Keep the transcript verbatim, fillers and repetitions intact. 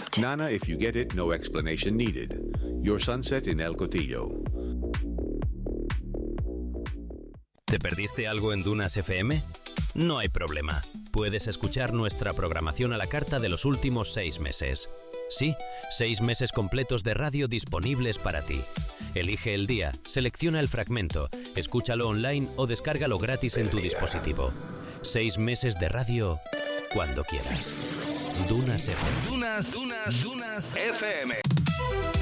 Nana, if you get it, no explanation needed. Your sunset in El Cotillo. ¿Te perdiste algo en Dunas F M? No hay problema. Puedes escuchar nuestra programación a la carta de los últimos seis meses. Sí, seis meses completos de radio disponibles para ti. Elige el día, selecciona el fragmento, escúchalo online o descárgalo gratis en tu dispositivo. Seis meses de radio cuando quieras. Dunas F M. Dunas, Dunas, Dunas F M.